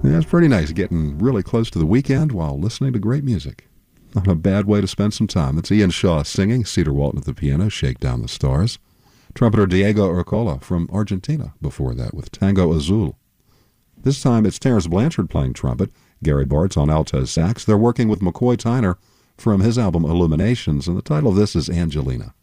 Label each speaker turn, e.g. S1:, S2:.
S1: Yeah, it's pretty nice getting really close to the weekend while listening to great music. Not a bad way to spend some time. That's Ian Shaw singing, Cedar Walton at the piano, Shake Down the Stars. Trumpeter Diego Urcola from Argentina before that with Tango Azul. This time it's Terence Blanchard playing trumpet, Gary Bartz on alto sax. They're working with McCoy Tyner from his album Illuminations, and the title of this is Angelina.